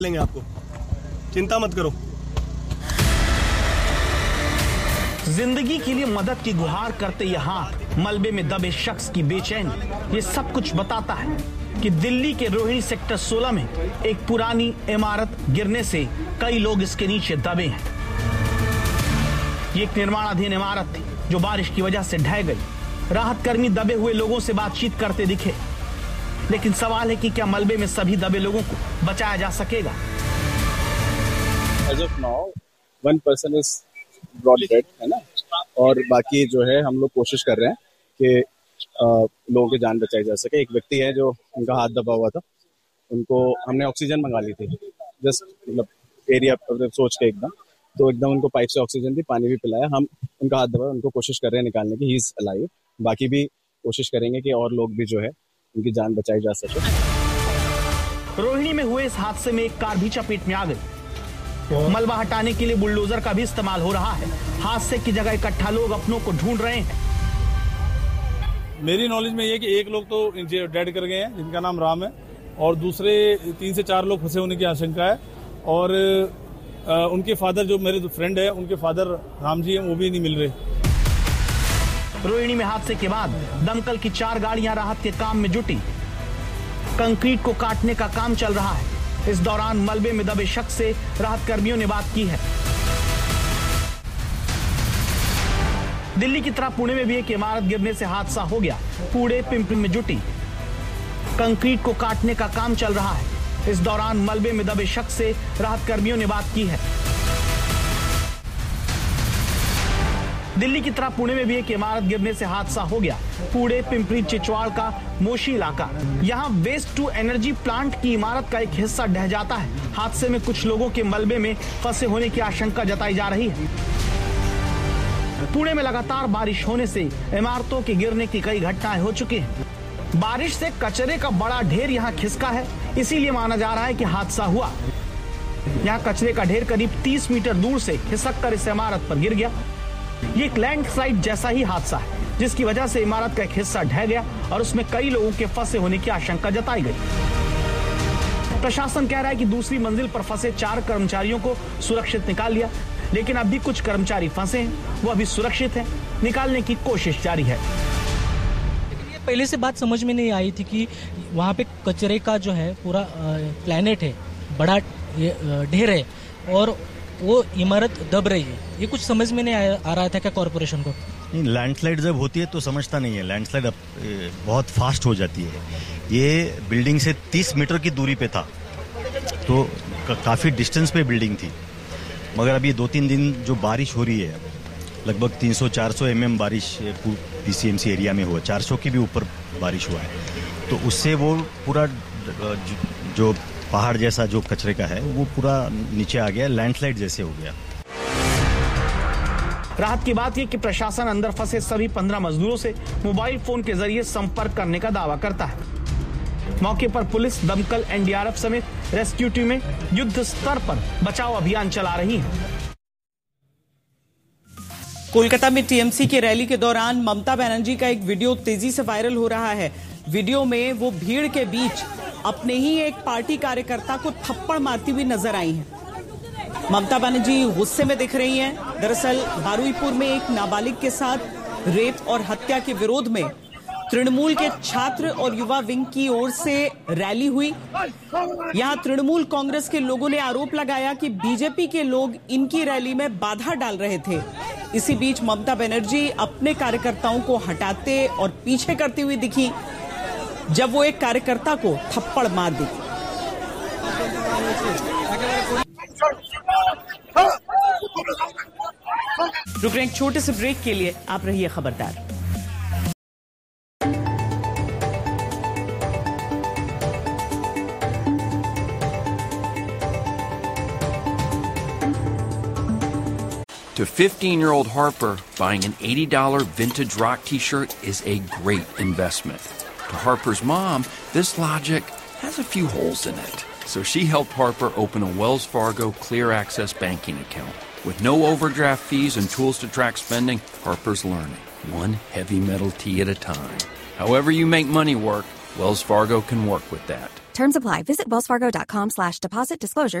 लेंगे आपको, चिंता मत करो। जिंदगी के लिए मदद की गुहार करते यहाँ मलबे में दबे शख्स की बेचैनी ये सब कुछ बताता है कि दिल्ली के रोहिणी सेक्टर 16 में एक पुरानी इमारत गिरने से कई लोग इसके नीचे दबे हैं। ये एक निर्माणाधीन इमारत थी जो बारिश की वजह से ढह गई। राहत कर्मी दबे हुए लोगों से बातचीत करते दिखे, लेकिन सवाल है कि क्या मलबे में सभी दबे लोगों को बचाया जा सकेगा? As of now, one person is brought dead, है ना, और बाकी जो है हम लोग कोशिश कर रहे हैं कि लोगों की जान बचाई जा सके। एक व्यक्ति है जो उनका हाथ दबा हुआ था, उनको हमने ऑक्सीजन मंगा ली थी, जस्ट मतलब एरिया सोच के एकदम उनको पाइप से ऑक्सीजन दी, पानी भी पिलाया। हम उनका हाथ दबा, उनको कोशिश कर रहे हैं निकालने की, ही इज अलाइव। बाकी भी कोशिश करेंगे कि और लोग भी जो है उनकी जान बचाई जा सके। रोहिणी में हुए इस हादसे में एक कार भी चपेट में आ गई। मलबा हटाने के लिए बुलडोजर का भी इस्तेमाल हो रहा है। हादसे की जगह इकट्ठा लोग अपनों को ढूंढ रहे हैं। मेरी नॉलेज में ये कि एक लोग तो डेड कर गए हैं जिनका नाम राम है, और दूसरे 3 से 4 लोग फंसे होने की आशंका है। और उनके फादर जो मेरे फ्रेंड है, उनके फादर राम जी हैं, वो भी नहीं मिल रहे। रोहिणी में हादसे के बाद दमकल की 4 गाड़ियां राहत के काम में जुटी। कंक्रीट को काटने का काम चल रहा है। इस दौरान मलबे में दबे शख्स से राहत कर्मियों ने बात की है। दिल्ली की तरह पुणे में भी एक इमारत गिरने से हादसा हो गया। पुणे पिंपरी में जुटी कंक्रीट को काटने का काम चल रहा है। इस दौरान मलबे में दबे शख्स से राहत कर्मियों ने बात की है। दिल्ली की तरह पुणे में भी एक इमारत गिरने से हादसा हो गया। पुणे पिंपरी चिचवाड़ का मोशी इलाका, यहाँ वेस्ट टू एनर्जी प्लांट की इमारत का एक हिस्सा ढह जाता है। हादसे में कुछ लोगों के मलबे में फंसे होने की आशंका जताई जा रही है। पुणे में लगातार बारिश होने से इमारतों के गिरने की कई घटनाएं हो चुकी हैं। बारिश से कचरे का बड़ा ढेर यहाँ खिसका है, इसीलिए माना जा रहा है कि हादसा हुआ। यहाँ कचरे का ढेर करीब 30 मीटर दूर से खिसक कर इस इमारत पर गिर गया। ये एक लैंडस्लाइड जैसा ही हादसा है, जिसकी वजह से इमारत का एक हिस्सा ढह गया और उसमें कई लोगों के फंसे होने की आशंका जताई गई। प्रशासन कह रहा है कि दूसरी मंजिल पर फंसे 4 कर्मचारियों को सुरक्षित निकाल लिया, लेकिन अब भी कुछ कर्मचारी फंसे हैं, वो अभी सुरक्षित हैं। निकालने की कोशिश जारी है। पहले से बात समझ में नहीं आई थी कि वहाँ पे कचरे का जो है पूरा प्लेनेट है, बड़ा ढेर है और वो इमारत दब रही है। ये कुछ समझ में नहीं आ रहा था क्या कॉर्पोरेशन को? नहीं, लैंडस्लाइड जब होती है तो समझता नहीं है। लैंडस्लाइड बहुत फास्ट हो जाती है। ये बिल्डिंग से 30 मीटर की दूरी पे था, तो काफ़ी डिस्टेंस पे बिल्डिंग थी। मगर अभी 2-3 दिन जो बारिश हो रही है, लगभग 300-400 mm बारिश PCMC एरिया में हुआ, 400 के भी ऊपर बारिश हुआ है, तो उससे वो पूरा जो पहाड़ जैसा जो कचरे का है वो पूरा नीचे आ गया, लैंडस्लाइड जैसे हो गया। राहत की बात यह कि प्रशासन अंदर फंसे सभी 15 मजदूरों से मोबाइल फोन के जरिए संपर्क करने का दावा करता है। मौके पर पुलिस, दमकल, NDRF समेत रेस्क्यू टीमें युद्ध स्तर पर बचाव अभियान चला रही हैं। कोलकाता में TMC की रैली के दौरान ममता बनर्जी का एक वीडियो तेजी से वायरल हो रहा है। वीडियो में वो भीड़ के बीच अपने ही एक पार्टी कार्यकर्ता को थप्पड़ मारती हुई नजर आई हैं। ममता बनर्जी गुस्से में दिख रही हैं। दरअसल बारुईपुर में एक नाबालिग के साथ रेप और हत्या के विरोध में तृणमूल के छात्र और युवा विंग की ओर से रैली हुई। यहां तृणमूल कांग्रेस के लोगों ने आरोप लगाया कि बीजेपी के लोग इनकी रैली में बाधा डाल रहे थे। इसी बीच ममता बनर्जी अपने कार्यकर्ताओं को हटाते और पीछे करती हुई दिखी जब वो एक कार्यकर्ता को थप्पड़ मार दी। रुक रहे एक छोटे से ब्रेक के लिए, आप रहिए खबरदार। To 15-year-old Harper, buying an $80 vintage rock t-shirt is a great investment. To Harper's mom, this logic has a few holes in it. So she helped Harper open a Wells Fargo Clear Access banking account. With no overdraft fees and tools to track spending, Harper's learning, one heavy metal tee at a time. However you make money work, Wells Fargo can work with that. Terms apply. Visit wellsfargo.com/deposit disclosure